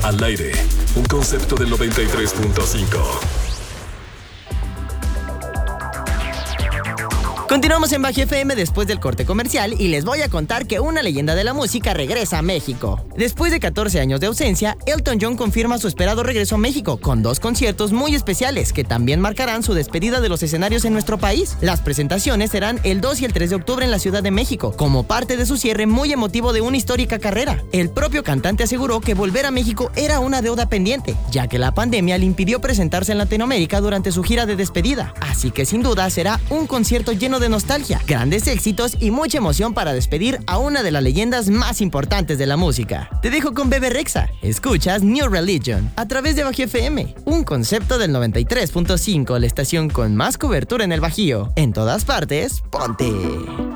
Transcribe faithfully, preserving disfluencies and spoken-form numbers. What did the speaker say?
Al aire, un concepto del noventa y tres punto cinco. Continuamos en Bajo F M después del corte comercial y les voy a contar que una leyenda de la música regresa a México. Después de catorce años de ausencia, Elton John confirma su esperado regreso a México con dos conciertos muy especiales que también marcarán su despedida de los escenarios en nuestro país. Las presentaciones serán el dos y el tres de octubre en la Ciudad de México, como parte de su cierre muy emotivo de una histórica carrera. El propio cantante aseguró que volver a México era una deuda pendiente, ya que la pandemia le impidió presentarse en Latinoamérica durante su gira de despedida. Así que sin duda será un concierto lleno de nostalgia, grandes éxitos y mucha emoción para despedir a una de las leyendas más importantes de la música. Te dejo con Bebe Rexha. Escuchas New Religion a través de Bajo F M, un concepto del noventa y tres punto cinco, la estación con más cobertura en el Bajío. En todas partes, ponte.